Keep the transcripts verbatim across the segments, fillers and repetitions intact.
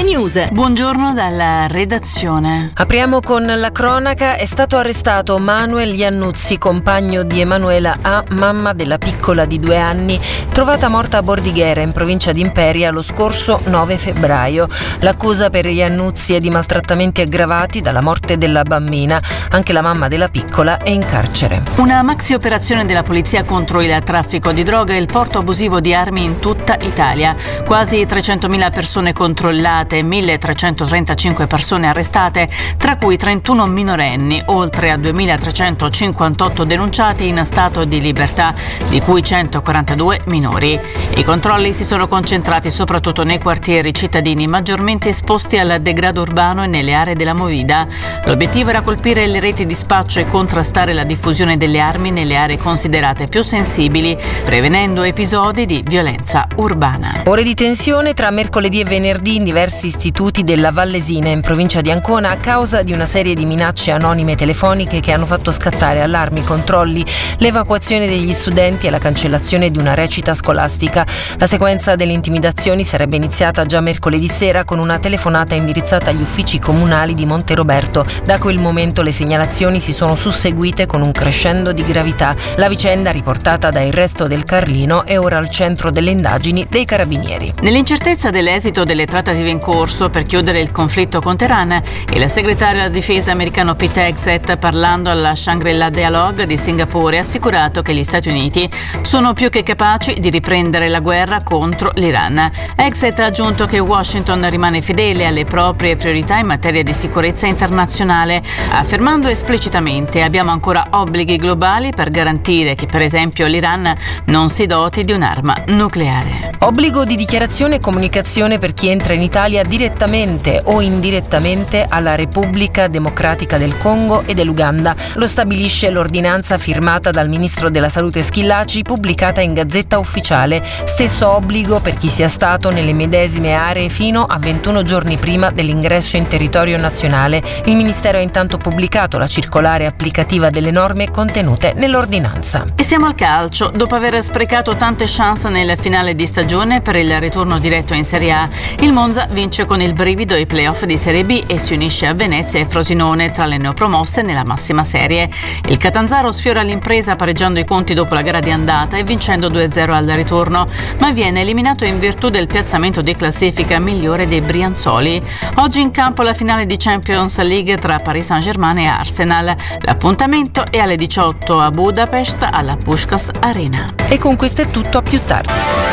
News. Buongiorno dalla redazione. Apriamo con la cronaca. È stato arrestato Manuel Iannuzzi, compagno di Emanuela A., mamma della piccola di due anni, trovata morta a Bordighera, in provincia di Imperia, lo scorso nove febbraio. L'accusa per Iannuzzi è di maltrattamenti aggravati dalla morte della bambina. Anche la mamma della piccola è in carcere. Una maxi operazione della polizia contro il traffico di droga e il porto abusivo di armi in tutta Italia. Quasi trecentomila persone controllate, milletrecentotrentacinque persone arrestate, tra cui trentuno minorenni, oltre a duemilatrecentocinquantotto denunciati in stato di libertà, di cui centoquarantadue minori. I controlli si sono concentrati soprattutto nei quartieri cittadini maggiormente esposti al degrado urbano e nelle aree della movida. L'obiettivo era colpire le reti di spaccio e contrastare la diffusione delle armi nelle aree considerate più sensibili, prevenendo episodi di violenza urbana. Ore di tensione tra mercoledì e venerdì in diversi istituti della Vallesina, in provincia di Ancona, a causa di una serie di minacce anonime telefoniche che hanno fatto scattare allarmi, controlli, l'evacuazione degli studenti e la cancellazione di una recita scolastica. La sequenza delle intimidazioni sarebbe iniziata già mercoledì sera con una telefonata indirizzata agli uffici comunali di Monteroberto. Da quel momento le segnalazioni si sono susseguite con un crescendo di gravità. La vicenda, riportata da Il Resto del Carlino, è ora al centro delle indagini dei carabinieri. Nell'incertezza dell'esito delle trattative in corso per chiudere il conflitto con Teheran, il segretario della difesa americano Pete Hegseth, parlando alla Shangri-La Dialogue di Singapore, ha assicurato che gli Stati Uniti sono più che capaci di riprendere la guerra contro l'Iran. Hegseth ha aggiunto che Washington rimane fedele alle proprie priorità in materia di sicurezza internazionale, affermando esplicitamente: abbiamo ancora obblighi globali per garantire che, per esempio, l'Iran non si doti di un'arma nucleare. Obbligo di dichiarazione e comunicazione per chi entra in Italia direttamente o indirettamente alla Repubblica Democratica del Congo e dell'Uganda. Lo stabilisce l'ordinanza firmata dal ministro della Salute Schillaci, pubblicata in Gazzetta Ufficiale. Stesso obbligo per chi sia stato nelle medesime aree fino a ventuno giorni prima dell'ingresso in territorio nazionale. Il Ministero ha intanto pubblicato la circolare applicativa delle norme contenute nell'ordinanza. E siamo al calcio. Dopo aver sprecato tante chance nel finale di stagione per il ritorno diretto in Serie A, il Monza vince con il brivido i playoff di Serie B e si unisce a Venezia e Frosinone tra le neopromosse nella massima serie. Il Catanzaro sfiora l'impresa pareggiando i conti dopo la gara di andata e vincendo due a zero al ritorno, ma viene eliminato in virtù del piazzamento di classifica migliore dei Brianzoli. Oggi in campo la finale di Champions League tra Paris Saint-Germain e Arsenal. L'appuntamento è alle diciotto a Budapest alla Puskás Arena. E con questo è tutto, a più tardi.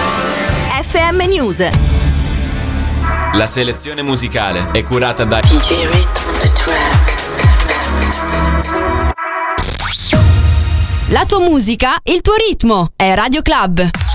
F M News. La selezione musicale è curata da D J Rhythm on the track. La tua musica, il tuo ritmo, è Radio Club.